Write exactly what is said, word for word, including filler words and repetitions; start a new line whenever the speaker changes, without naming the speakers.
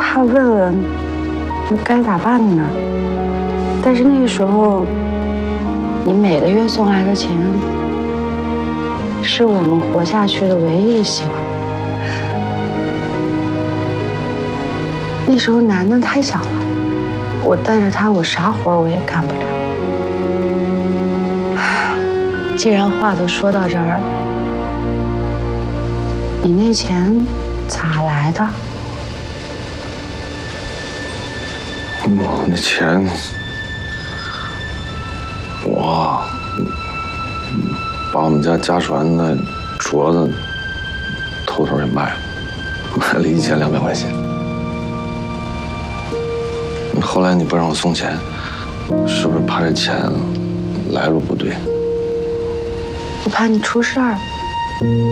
怕问了，该咋办呢？但是那个时候，你每个月送来的钱，是我们活下去的唯一的希望。那时候楠楠太小了，我带着她，我啥活我也干不了。既然话都说到这儿了，你那钱咋来的？
我那钱，我把我们家家传的镯子偷偷给卖了，卖了一千两百块钱。后来你不让我送钱，是不是怕这钱来路不对？
我怕你出事儿。